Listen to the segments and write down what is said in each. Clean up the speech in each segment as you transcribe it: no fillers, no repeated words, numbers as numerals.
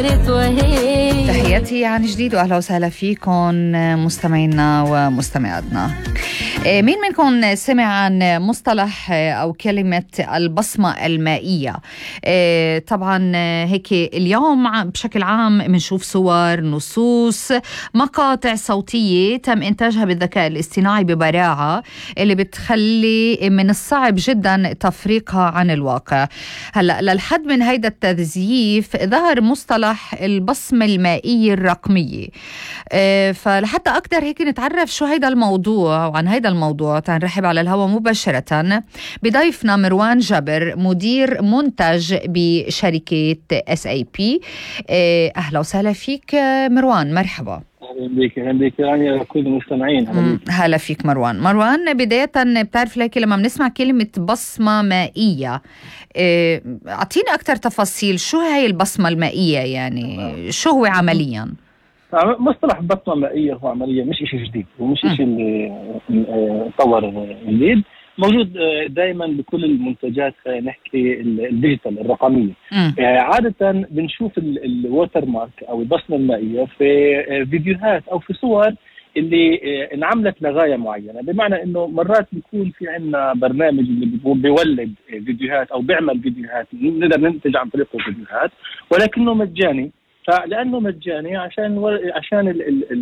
تحياتي عن جديد وأهلا وسهلا فيكم مستمعينا ومستمعاتنا. مين منكم سمع عن مصطلح أو كلمة البصمة المائية؟ طبعا هيك اليوم بشكل عام بنشوف صور، نصوص، مقاطع صوتية تم إنتاجها بالذكاء الاصطناعي ببراعة اللي بتخلي من الصعب جدا تفريقها عن الواقع. هلأ للحد من هيدا التزييف ظهر مصطلح البصمة المائية الرقمية. فلحتى أكثر هيك نتعرف شو هيدا الموضوع، وعن هيدا الموضوع تنرحب على الهواء مباشرة بضيفنا مروان جبر، مدير منتج بشركة SAP. أهلا وسهلا فيك مروان، مرحبا. اهلا بك يعني كل المستمعين. هلا فيك مروان. بداية بتعرف لك لما بنسمع كلمة بصمة مائية اعطيني اكثر تفاصيل، شو هاي البصمة المائية يعني؟ شو هو عمليا؟ مصطلح بصمة مائية هو عمليا مش شيء جديد ومش شيء اللي طور جديد، موجود دائما بكل المنتجات، نحكي الديجيتال الرقمية. عادة بنشوف الووتر مارك او البصمة المائية في فيديوهات او في صور اللي انعملت لغاية معينة، بمعنى انه مرات بيكون في عندنا برنامج اللي بيولد فيديوهات او بيعمل فيديوهات نقدر ننتج عن طريقه فيديوهات، ولكنه مجاني. فلانه مجاني عشان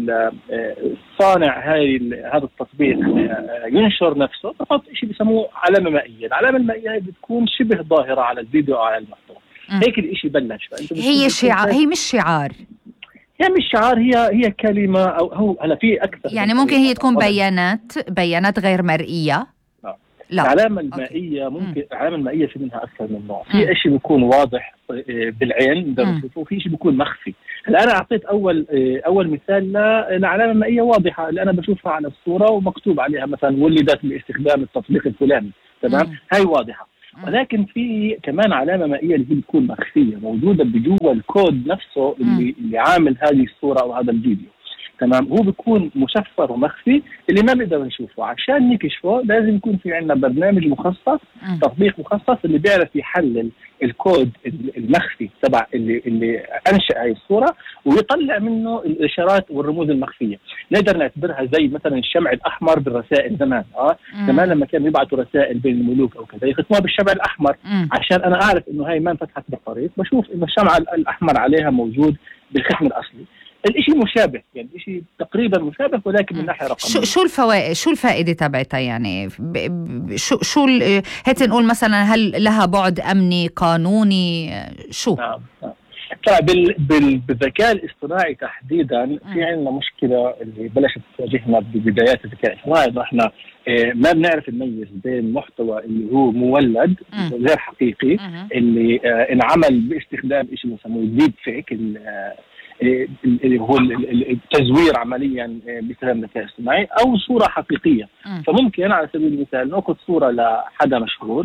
الصانع هذا التطبيق ينشر نفسه، بحط شيء بيسموه علامة مائية. العلامة المائية هي بتكون شبه ظاهرة على الفيديو او على المحتوى. هيك الاشي بلش. هي شعار، هي مش شعار، هي مش شعار، هي كلمة او هلا في اكثر، يعني ممكن هي تكون بيانات غير مرئية. لا. العلامة المائية ممكن العلامة المائية في منها أكثر من نوع. في شيء بيكون واضح بالعين نقدر نشوفه، وفي شيء بيكون مخفي. هلا أنا أعطيت أول مثال لعلامة مائية واضحة اللي أنا بشوفها على الصورة ومكتوب عليها مثلا ولدت باستخدام التطبيق الفلاني، تمام؟ هاي واضحة. ولكن في كمان علامة مائية اللي بتكون مخفية، موجودة بجوا الكود نفسه اللي عامل هذه الصورة أو هذا الفيديو، تمام؟ هو بيكون مشفر ومخفي اللي ما بنقدر نشوفه. عشان نكشفه لازم يكون في عندنا برنامج مخصص، تطبيق مخصص اللي بيعرف يحلل الكود المخفي تبع اللي انشأ هاي الصورة، ويطلع منه الاشارات والرموز المخفية. نقدر نعتبرها زي مثلا الشمع الاحمر بالرسائل زمان. زمان لما كانوا يبعثوا رسائل بين الملوك او كذا يختموها بالشمع الاحمر، عشان انا اعرف انه هاي ما انفتحت بالطريق، بشوف انه الشمع الاحمر عليها موجود بالختم الاصلي. الاشي مشابه، يعني الاشي تقريبا مشابه، ولكن من ناحية رقمية. شو الفوائد، شو الفائدة تبعتها يعني؟ شو هيك نقول مثلا، هل لها بعد أمني قانوني؟ شو؟ نعم. بالذكاء الاصطناعي تحديدا في عندنا مشكلة اللي بلشت تواجهنا ببدايات الذكاء الاصطناعي، انه احنا ما بنعرف نميز بين محتوى اللي هو مولد غير حقيقي اللي انعمل باستخدام شيء بنسموه ديب فيك، اللي هو التزوير عمليا باستخدام الذكاء الاصطناعي، او صوره حقيقيه. فممكن على سبيل المثال ناخذ صوره لحدا مشهور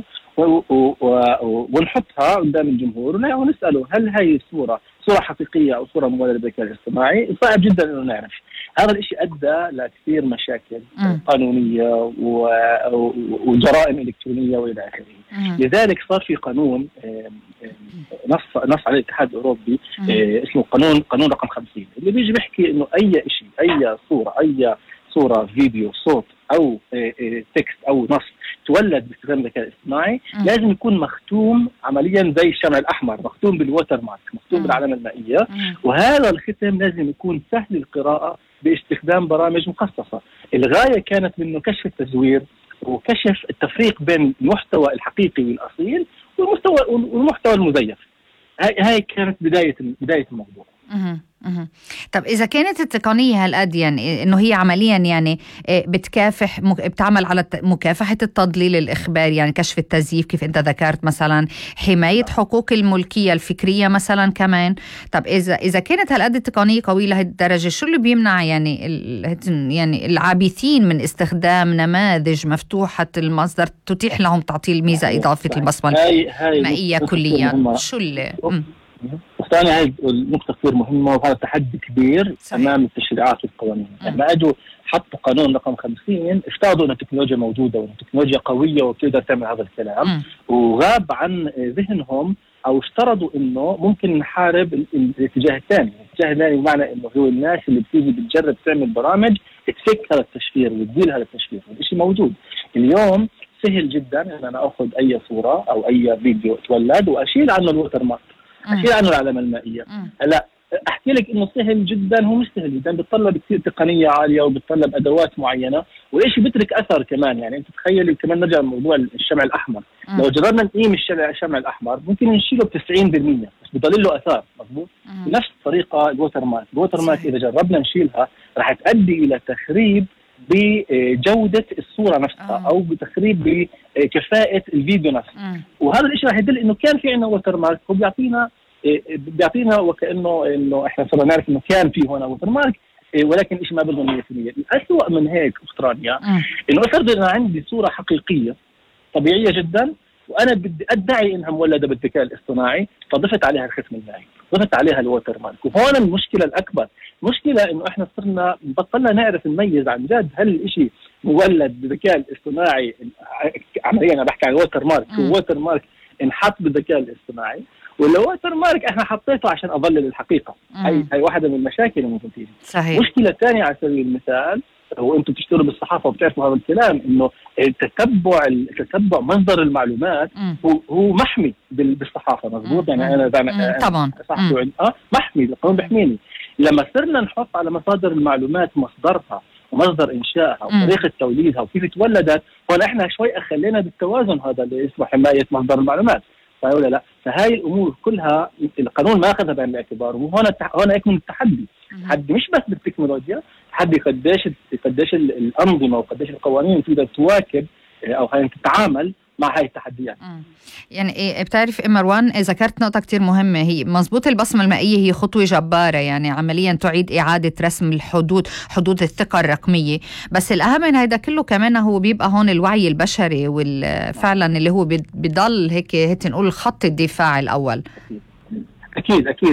ونحطها قدام الجمهور ونساله هل هي الصوره حقيقيه او صوره مولده بالذكاء الاصطناعي؟ صعب جدا انه نعرف. هذا الشيء ادى لكثير مشاكل قانونيه وجرائم الكترونيه والى اخره. لذلك صار في قانون نص عليه الاتحاد الاوروبي اسمه قانون رقم 50، اللي بيجي بيحكي انه اي شيء، اي صوره فيديو صوت او تكست او نص تولد باستخدام الذكاء الاصطناعي لازم يكون مختوم عمليا زي الشمع الاحمر، مختوم بالووتر مارك، مختوم بالعلامه المائيه. وهذا الختم لازم يكون سهل القراءه باستخدام برامج مخصصه. الغايه كانت منه كشف التزوير وكشف التفريق بين المحتوى الحقيقي والاصيل والمحتوى المزيف. هاي كانت بدايه الموضوع. طب إذا كانت التقنية هالقد يعني إنه هي عمليا يعني بتعمل على مكافحة التضليل الإخباري، يعني كشف التزييف كيف أنت ذكرت، مثلا حماية حقوق الملكية الفكرية مثلا كمان. طب إذا كانت هالقد التقنية قوية لهذه الدرجة، شو اللي بيمنع يعني العابثين من استخدام نماذج مفتوحة المصدر تتيح لهم تعطيل ميزة إضافة البصمة المائية كليا؟ شو اللي وثاني هاي النقطة كثير مهمة، وهذا تحدي كبير أمام التشريعات والقوانين. لما أجوا حطوا قانون رقم 50 افترضوا أن التكنولوجيا موجودة وأن التكنولوجيا قوية وبتقدر تعمل هذا الكلام، وغاب عن ذهنهم أو افترضوا أنه ممكن نحارب الاتجاه الثاني. الاتجاه الثاني بمعنى أنه هو الناس اللي بتيجي بتجرب تعمل برامج تفك هذا التشفير وتدير هذا التشفير، والشيء موجود اليوم. سهل جدا ان انا اخذ اي صوره او اي فيديو اتولد واشيل عنه الوتر مارك، اشيل عنه العلامه المائيه. هلا احكي لك انه سهل جدا، هو مش سهل جدا، بيتطلب كثير تقنيه عاليه وبيتطلب ادوات معينه، وايش بيترك اثر كمان. يعني انت تخيلي كمان نرجع لموضوع الشمع الاحمر، لو جربنا نقيم الشمع الاحمر ممكن نشيله ب 90% بس بضل له اثار، مضبوط؟ بنفس الطريقه الوتر مارك اذا جربنا نشيلها راح تؤدي الى تخريب بجودة الصورة نفسها أو بتخريب بكفاءة الفيديو نفسه. وهذا الشيء راح يدل إنه كان في عندنا ووتر مارك، وبيعطينا وكأنه إحنا صرنا نعرف إنه كان في هنا ووتر مارك، ولكن الشيء ما بيظهر 100%. الأسوأ من هيك أستراليا إنه أفرض إن عندي صورة حقيقية طبيعية جدا وأنا بدي أدعي إنها مولدة بالذكاء الاصطناعي، فضفت عليها الختم المائي، ضفت عليها الووتر مارك. وهون المشكلة الأكبر، مشكلة إنه إحنا صرنا بطلنا نعرف نميز عن جد هل الإشي مولد بالذكاء الاصطناعي عمليا. أنا بحكي عن الووتر مارك، الووتر مارك انحط بالذكاء الاصطناعي ولا ووتر مارك إحنا حطيته عشان أضلل الحقيقة. هي واحدة من المشاكل اللي ممكن تيجي. صحيح. مشكلة ثانية على سبيل المثال، وانتم بتشتغلوا بالصحافه وبتعرفوا هذا الكلام، انه تتبع مصدر المعلومات هو محمي بالصحافه، مضبوط؟ يعني انا طبعا صحفي محمي، القانون بيحميني. لما صرنا نحط على مصادر المعلومات مصدرها ومصدر انشائها وطريقه توليدها وكيف تولدت، هون احنا شوي خلينا بالتوازن هذا اللي اسمه حمايه مصدر المعلومات، صحيح ولا لا؟ فهاي الامور كلها القانون ما اخذها بعين الاعتبار، وهون يكون التحدي. تحدي مش بس بالتكنولوجيا، تحدي قديش الانظمه وقديش القوانين تقدر تواكب او تتعامل مع هاي التحديات. يعني بتعرف مروان ذكرت نقطة كتير مهمة، هي مزبوط البصمة المائية هي خطوة جبارة، يعني عمليا تعيد إعادة رسم حدود الثقة الرقمية، بس الأهم من هيدا كله كمان هو بيبقى هون الوعي البشري والفعلا اللي هو بيضل هيك نقول خط الدفاع الأول. أكيد